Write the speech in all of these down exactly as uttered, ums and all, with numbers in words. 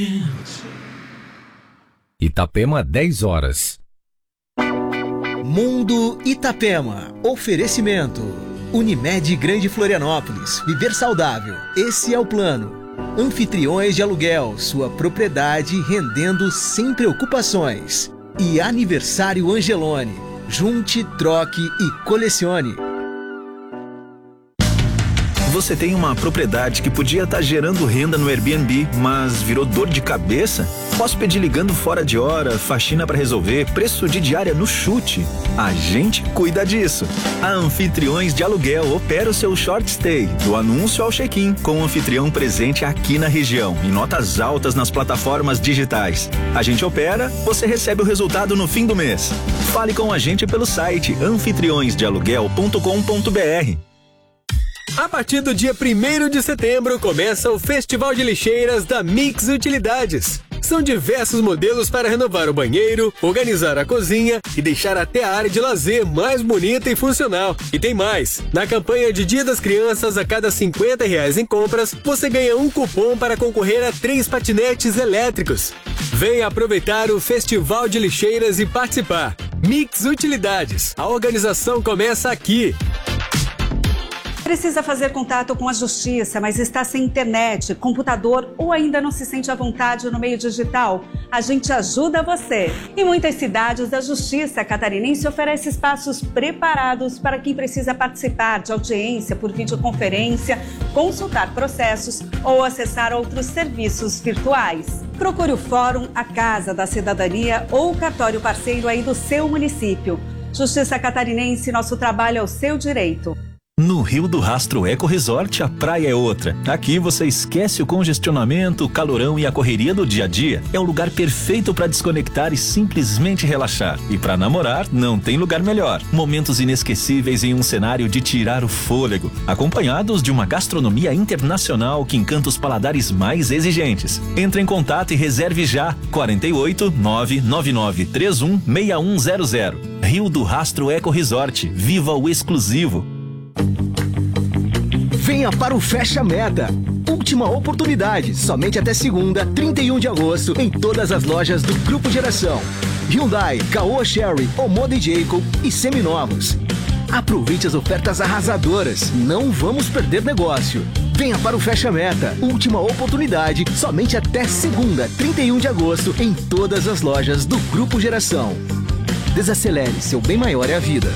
Itapema, dez horas. Mundo Itapema. Oferecimento. Unimed Grande Florianópolis. Viver saudável. Esse é o plano. Anfitriões de aluguel. Sua propriedade rendendo sem preocupações. E Aniversário Angelone. Junte, troque e colecione. Você tem uma propriedade que podia estar gerando renda no Airbnb, mas virou dor de cabeça? Hóspede ligando fora de hora, faxina para resolver, preço de diária no chute. A gente cuida disso. A Anfitriões de Aluguel opera o seu short stay, do anúncio ao check-in, com o anfitrião presente aqui na região, em notas altas nas plataformas digitais. A gente opera, você recebe o resultado no fim do mês. Fale com a gente pelo site anfitriões de aluguel ponto com ponto br. A partir do dia primeiro de setembro começa o Festival de Lixeiras da Mix Utilidades. São diversos modelos para renovar o banheiro, organizar a cozinha e deixar até a área de lazer mais bonita e funcional. E tem mais! Na campanha de Dia das Crianças, a cada cinquenta reais em compras, você ganha um cupom para concorrer a três patinetes elétricos. Venha aproveitar o Festival de Lixeiras e participar. Mix Utilidades. A organização começa aqui. Precisa fazer contato com a justiça, mas está sem internet, computador ou ainda não se sente à vontade no meio digital? A gente ajuda você. Em muitas cidades, a Justiça Catarinense oferece espaços preparados para quem precisa participar de audiência por videoconferência, consultar processos ou acessar outros serviços virtuais. Procure o Fórum, a Casa da Cidadania ou o cartório parceiro aí do seu município. Justiça Catarinense, nosso trabalho é o seu direito. No Rio do Rastro Eco Resort, a praia é outra. Aqui você esquece o congestionamento, o calorão e a correria do dia a dia. É o lugar perfeito para desconectar e simplesmente relaxar. E para namorar, não tem lugar melhor. Momentos inesquecíveis em um cenário de tirar o fôlego, acompanhados de uma gastronomia internacional que encanta os paladares mais exigentes. Entre em contato e reserve já. quarenta e oito, nove nove nove três um, seis um zero zero. Rio do Rastro Eco Resort. Viva o exclusivo. Venha para o Fecha Meta. Última oportunidade, somente até segunda, trinta e um de agosto, em todas as lojas do Grupo Geração. Hyundai, Caoa Chery, Omoda e Jayco e seminovos. Aproveite as ofertas arrasadoras. Não vamos perder negócio. Venha para o Fecha Meta. Última oportunidade, somente até segunda, trinta e um de agosto, em todas as lojas do Grupo Geração. Desacelere, seu bem maior é a vida.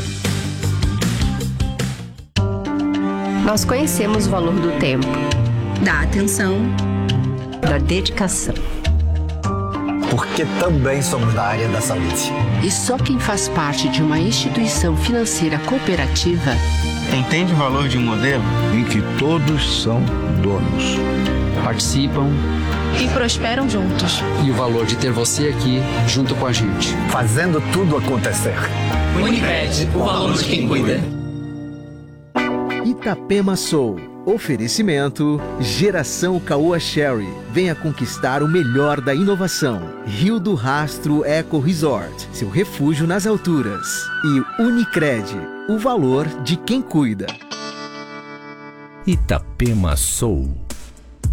Nós conhecemos o valor do tempo, da atenção, da dedicação. Porque também somos da área da saúde. E só quem faz parte de uma instituição financeira cooperativa entende o valor de um modelo em que todos são donos, participam e prosperam juntos. E o valor de ter você aqui junto com a gente, fazendo tudo acontecer. Unicred, o valor de quem cuida. Itapema Soul. Oferecimento Geração Caoa Chery. Venha conquistar o melhor da inovação. Rio do Rastro Eco Resort. Seu refúgio nas alturas. E Unicred. O valor de quem cuida. Itapema Soul.